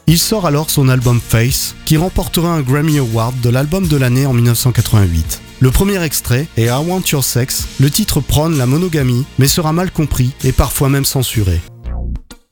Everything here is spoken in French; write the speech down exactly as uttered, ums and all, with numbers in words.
Il sort alors son album Face, qui remportera un Grammy Award de l'album de l'année en dix-neuf cent quatre-vingt-huit. Le premier extrait est I Want Your Sex, le titre prône la monogamie, mais sera mal compris et parfois même censuré.